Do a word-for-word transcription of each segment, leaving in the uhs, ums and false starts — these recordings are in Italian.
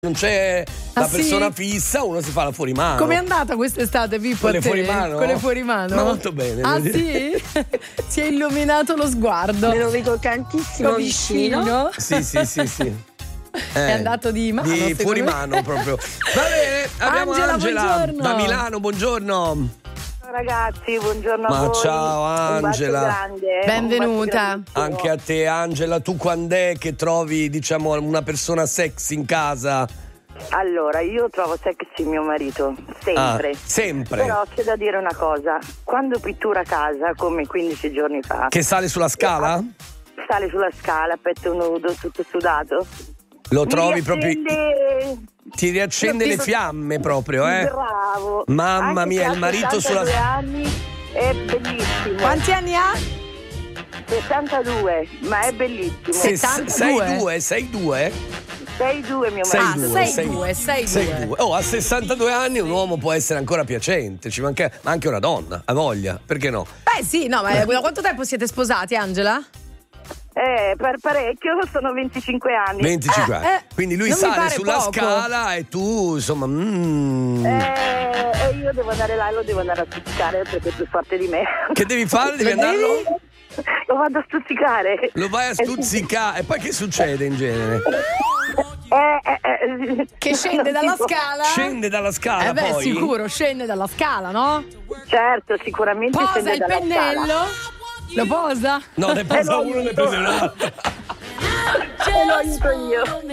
non c'è Ah, la persona sì? fissa, uno si fa la fuorimano. Com'è andata quest'estate, Pippo? Con le a te? fuorimano? Con le fuorimano? Ma molto bene. Ah, devo dire. sì? Si è illuminato lo sguardo. Me lo vedo tantissimo vicino. vicino. Sì, sì, sì, sì. È andato di mano, Di secondo fuorimano me. proprio. Va bene, abbiamo Angela, Angela, buongiorno. da Milano, buongiorno. Ciao ragazzi, buongiorno Ma a voi. ciao, Un bacio Angela. grande, un Benvenuta. bacio grandissimo. Anche a te, Angela, tu quando è che trovi, diciamo, una persona sexy in casa? Allora, io trovo sexy mio marito, sempre. Ah, sempre. Però c'è da dire una cosa, quando pittura a casa, come quindici giorni fa, Che sale sulla scala? sale sulla scala, petto nudo, tutto sudato. Lo Mi trovi proprio. riaccende- Ti riaccende le fiamme proprio, eh? Bravo. Mamma Anche mia, se ha il marito sulla. settantadue anni è bellissimo. Quanti anni ha? settantadue, ma è bellissimo. Se- settantadue? sei due, sei due? sei due mio Sei marito. due, sei due, sei sei due. Oh, a sessantadue anni un uomo può essere ancora piacente, ci manca, ma anche una donna, ha voglia, perché no? Beh, sì, no, ma da quanto tempo siete sposati, Angela? Eh, per parecchio, sono venticinque anni. venticinque Eh, anni. eh, Quindi lui non mi sale pare sulla poco. scala e tu, insomma, mm, Eh, e io devo andare là e lo devo andare a stuzzicare perché è più forte di me. che devi fare? Devi Lo devi? andarlo? Lo vado a stuzzicare. Lo vai a stuzzicare. E poi che succede in genere? Eh, eh, eh, Che scende dalla scala? Scende dalla scala Eh beh, poi? sicuro, scende dalla scala, no? Certo, sicuramente Posa scende il dalla pennello. scala. Lo posa? No, ne posa Eh, no, uno, ne prende un altro. E lo aiuto io.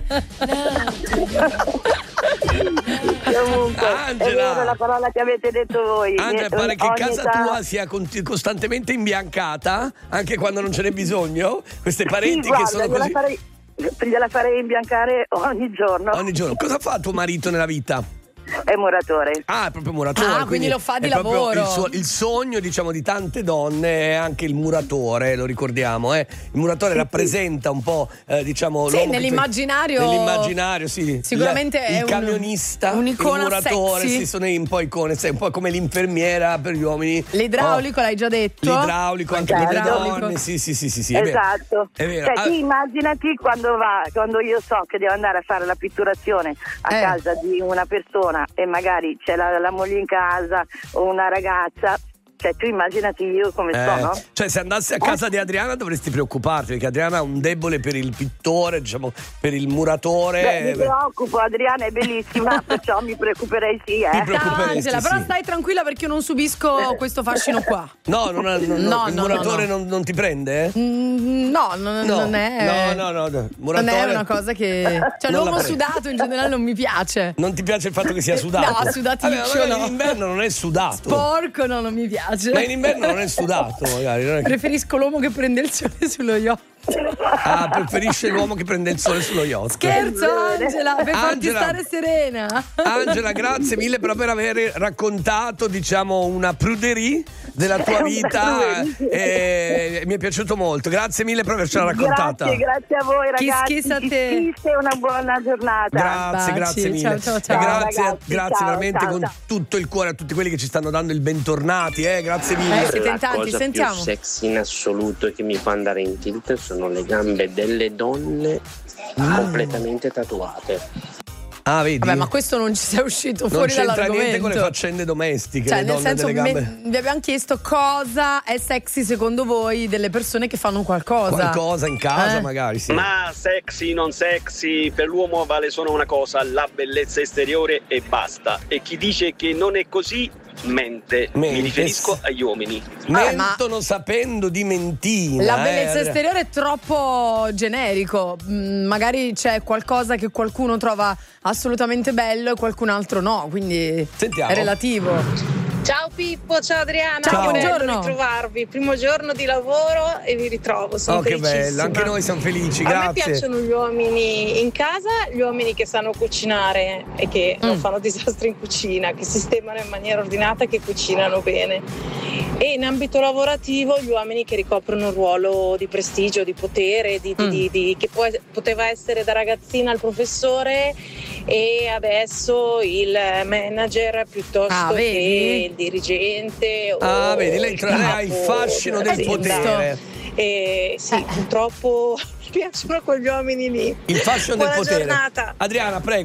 Comunque, Angela. è vero la parola che avete detto voi. Angela, pare che Ogni casa età- tua sia conti- costantemente imbiancata, anche quando non ce n'è bisogno? Queste pareti Sì, guarda, che sono gliela così. farei, gliela farei imbiancare ogni giorno. Ogni giorno. Cosa fa tuo marito nella vita? È muratore. Ah, è proprio muratore. Ah, quindi lo fa di è proprio lavoro. Il, suo- il sogno, diciamo, di tante donne è anche il muratore, lo ricordiamo, eh? Il muratore rappresenta un po', eh, diciamo, Sì, l'uomo che- nell'immaginario- Nell'immaginario, sì. Sicuramente il, è il un- camionista, un'icona il muratore, sexy. sì, sono un po' icone, sai, un po' come l'infermiera per gli uomini. L'idraulico, Oh, l'hai già detto? L'idraulico anche per le L'idraulico. donne, sì, sì, sì, sì, sì, è vero. Esatto. È vero. Cioè, Ah, tu immaginati quando va, quando io so che devo andare a fare la pitturazione a Eh. casa di una persona e magari c'è la, la moglie in casa o una ragazza, cioè tu immaginati io come Eh, sto, no? cioè, se andassi a casa di Adriana dovresti preoccuparti, perché Adriana ha un debole per il pittore, diciamo, per il muratore. Beh, mi preoccupo, Adriana è bellissima, perciò mi preoccuperei sì, eh. Ti Ciao preoccuperesti, Angela, però sì. stai tranquilla perché io non subisco questo fascino qua. No, non ha- non- No, il no, muratore no, no. Non, non ti prende? Eh? Mm, No, non, No, non è. no, no, no, no. Non Muratore- è una cosa che. Cioè, Non l'uomo la prendo. sudato in generale non mi piace. Non ti piace il fatto che sia sudato? No, sudaticcio, Vabbè, magari no. in inverno non è sudato. Porco, no, non mi piace. Ma in inverno non è sudato, magari. Non è che- Preferisco l'uomo che prende il sole sullo yacht. Ah, preferisce l'uomo che prende il sole sullo yacht. Scherzo, Angela, per farti Angela. stare serena. Angela, grazie mille per aver raccontato, diciamo, una pruderie della tua vita. E mi è piaciuto molto. Grazie mille per avercela raccontata. Grazie, grazie a voi Kiss, ragazzi. kiss a te. Kiss e una buona giornata. Grazie, Baci, grazie mille. ciao, ciao, ciao. E grazie, Ciao, ragazzi, grazie ciao, veramente ciao, con ciao. tutto il cuore a tutti quelli che ci stanno dando il bentornati. Eh? Grazie mille. Eh, siete in tanti, La cosa sentiamo. più sexy in assoluto e che mi fa andare in tilt sono le gambe delle donne completamente tatuate. Ah, vedi? Vabbè, ma questo non ci sei uscito non fuori c'entra dall'argomento. niente con le faccende domestiche, Cioè, le nel donne senso, delle gambe. me- vi abbiamo chiesto cosa è sexy secondo voi delle persone che fanno qualcosa. Qualcosa in casa, Eh? magari, sì. Ma sexy, non sexy, per l'uomo vale solo una cosa, la bellezza esteriore e basta. E chi dice che non è così, mente. Mente. Mi riferisco agli uomini. Vabbè, ma- Mentono sapendo di mentina. La eh, bellezza Adriana. esteriore è troppo generico. Mm, magari c'è qualcosa che qualcuno trova assolutamente bello e qualcun altro no, quindi Sentiamo. è relativo. Ciao Pippo, ciao Adriana, Ciao, che bello buongiorno. ritrovarvi. Primo giorno di lavoro e vi ritrovo, sono Oh, che felicissima. bello, anche noi siamo felici, A me grazie. piacciono gli uomini in casa, gli uomini che sanno cucinare e che non Mm. fanno disastri in cucina, che sistemano in maniera ordinata e che cucinano bene. E in ambito lavorativo gli uomini che ricoprono un ruolo di prestigio, di potere, di, di- Mm. di- di- che può- poteva essere da ragazzina il professore e adesso il manager piuttosto Ah, che vedi? il dirigente. o Ah, vedi, lei, il tra- lei ha il capo fascino del dell'azienda. potere. E sì, purtroppo mi piacciono quegli uomini lì. Il fashion del Buona potere. giornata. Adriana, prego.